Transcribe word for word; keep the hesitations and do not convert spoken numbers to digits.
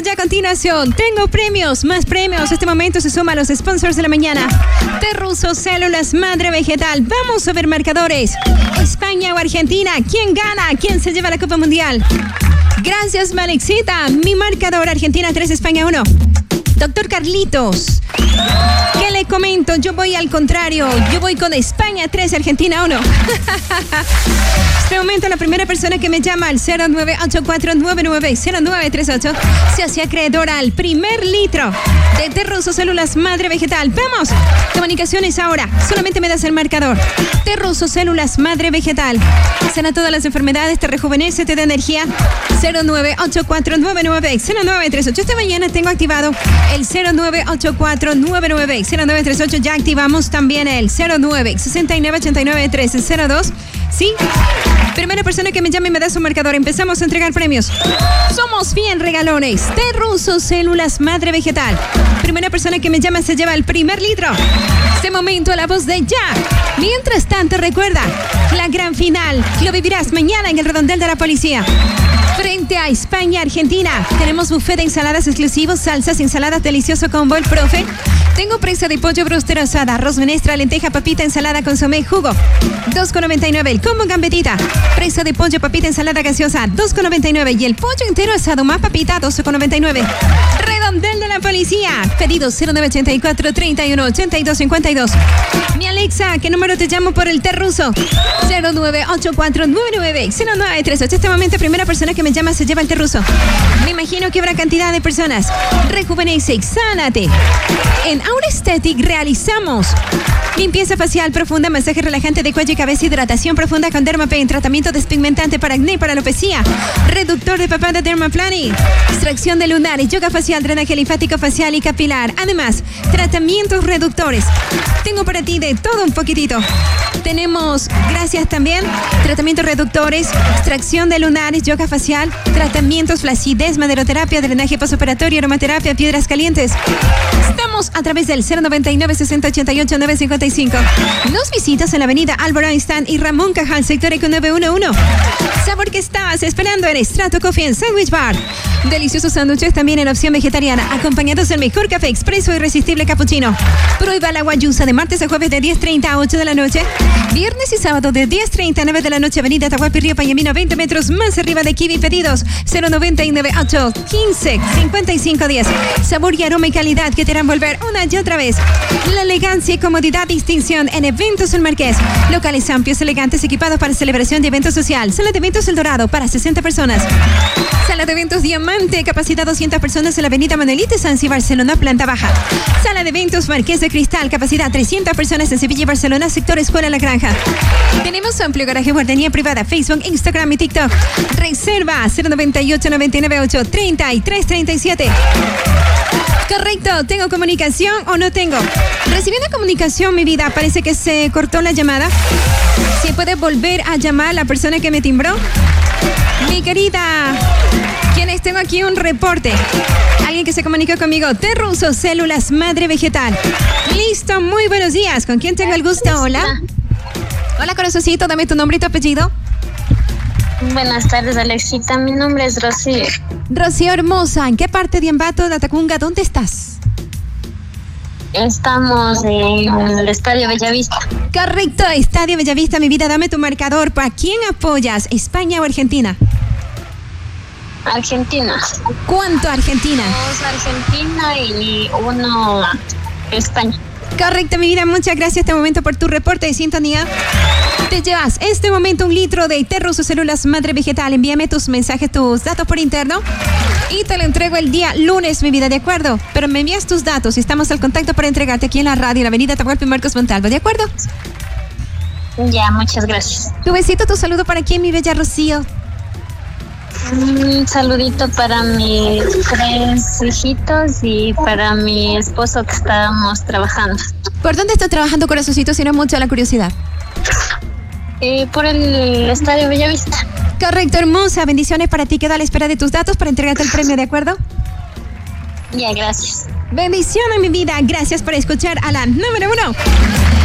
ya a continuación. Tengo premios, más premios. Este momento se suma a los sponsors de la mañana. Terruso Células Madre Vegetal. Vamos a ver marcadores. España o Argentina. ¿Quién gana? ¿Quién se lleva la Copa Mundial? Gracias, Malexita. Mi marcador: Argentina tres, España uno. Doctor Carlitos, ¿qué le comento? Yo voy al contrario. Yo voy con España tres, Argentina uno. Este momento la primera persona que me llama al cero nueve ocho cuatro nueve nueve cero nueve tres ocho se hace acreedora al primer litro de Terruso Células Madre Vegetal. ¡Vamos! Comunicaciones ahora. Solamente me das el marcador. Terruso Células Madre Vegetal. Sana todas las enfermedades, te rejuvenece, te da energía. cero nueve ocho cuatro nueve nueve cero nueve tres ocho. Esta mañana tengo activado el cero nueve ocho cuatro nueve nueve cero nueve tres ocho. Ya activamos también el cero nueve seis nueve ocho nueve tres cero dos. ¿Sí? Primera persona que me llame y me da su marcador. Empezamos a entregar premios. Somos bien regalones. Terruso Células Madre Vegetal. Primera persona que me llama se lleva el primer litro. Este momento, la voz de ya. Mientras tanto, recuerda, la gran final lo vivirás mañana en el redondel de la policía. Frente a España, Argentina. Tenemos buffet de ensaladas exclusivos, salsas, ensaladas delicioso combo El Profe. Tengo presa de pollo bróster asada, arroz menestra, lenteja, papita, ensalada, consomé, jugo. dos con noventa y nueve. El combo gambetita. Presa de pollo, papita, ensalada gaseosa, dos con noventa y nueve. Y el pollo entero asado más papita, dos con noventa y nueve. Redondel de la policía. Pedido cero nueve ocho cuatro treinta y uno ochenta y dos cincuenta y dos. Mi Alexa, ¿qué número te llamo por el Terruso? cero nueve ocho cuatro nueve nueve cero nueve tres ocho. Este momento, primera persona que me llama se lleva el Terruso. Me imagino que habrá cantidad de personas. Rejuvenece y sánate. En Aura Aesthetic realizamos limpieza facial profunda, masaje relajante de cuello y cabeza, hidratación profunda con Dermapen, tratamiento despigmentante para acné y para alopecia, reductor de papada Dermaplaning, extracción de lunares, yoga facial, drenaje linfático facial y capilar. Además, tratamientos reductores. Tengo para ti de todo un poquitito. Tenemos, gracias también, tratamientos reductores, extracción de lunares, yoga facial, tratamientos flacidez, maderoterapia, drenaje postoperatorio, aromaterapia, piedras calientes. Estamos a través del cero noventa y nueve sesenta ochenta y ocho nueve cincuenta y cinco. Nos visitas en la avenida Albert Einstein y Ramón Cajal, sector Eco nueve uno uno. Sabor que estabas esperando en Strato Coffee and Sandwich Bar. Deliciosos sándwiches también en opción vegetariana, acompañados del mejor café expreso irresistible cappuccino. Prueba la guayusa de martes a jueves de diez treinta a ocho de la noche. Viernes y sábado de diez treinta a nueve de la noche, avenida Tahuapi Río Pañamino, veinte metros más arriba de Kiwi. Pedidos cero noventa y nueve ocho quince cincuenta y cinco diez. Sabor y aroma y calidad que te harán volver una y otra vez. La elegancia y comodidad, distinción en Eventos El Marqués. Locales amplios, elegantes, equipados para celebración de eventos social. Sala de eventos El Dorado para sesenta personas. Sala de eventos Diamante, capacidad doscientas personas en la avenida Manuelita Sanz y Barcelona, planta baja. Sala de eventos Marqués de Cristal, capacidad trescientas personas en Sevilla y Barcelona, sector Escuela La Granja. Tenemos amplio garaje, guardería privada, Facebook, Instagram y TikTok. Reserva cero noventa y ocho noventa y nueve ocho treinta y tres treinta y siete. Correcto, ¿tengo comunicación o no tengo? Recibiendo comunicación, mi vida, parece que se cortó la llamada. ¿Se puede volver a llamar a la persona que me timbró? Mi querida, quienes tengo aquí un reporte. Alguien que se comunicó conmigo. Terruso Células Madre Vegetal. Listo, muy buenos días. ¿Con quién tengo el gusto? Hola. Hola, corazoncito, dame tu nombre y tu apellido. Buenas tardes, Alexita. Mi nombre es Rocío. Rocío hermosa, ¿en qué parte de Ambato, de Atacunga? ¿Dónde estás? Estamos en el Estadio Bellavista. Correcto, Estadio Bellavista, mi vida. Dame tu marcador. ¿Para quién apoyas? ¿España o Argentina? Argentina. ¿Cuánto Argentina? Dos Argentina y uno España. Correcto, mi vida. Muchas gracias este momento por tu reporte de sintonía. Te llevas este momento un litro de Terruso Células Madre Vegetal. Envíame tus mensajes, tus datos por interno y te lo entrego el día lunes, mi vida, ¿de acuerdo? Pero me envías tus datos y estamos al contacto para entregarte aquí en la radio, en la avenida Tahualpa Marcos Montalvo, ¿de acuerdo? Ya, muchas gracias. Tu besito, tu saludo para quién, mi bella Rocío. Un saludito para mis tres hijitos y para mi esposo que estábamos trabajando. ¿Por dónde estás trabajando, corazoncito, si no es mucho la curiosidad? Eh, por el Estadio Bellavista. Correcto, hermosa. Bendiciones para ti. Quedo a la espera de tus datos para entregarte el premio, ¿de acuerdo? Ya, gracias. Bendiciones, mi vida. Gracias por escuchar a la número uno.